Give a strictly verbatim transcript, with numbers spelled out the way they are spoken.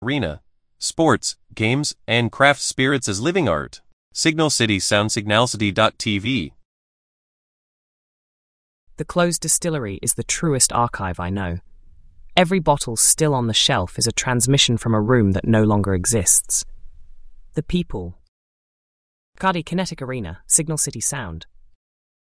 Arena. Sports, games, and craft spirits as living art. Signal City Sound Signalcity dot T V. The closed distillery is the truest archive I know. Every bottle still on the shelf is a transmission from a room that no longer exists. The people. Cardi Kinetic Arena, Signal City Sound.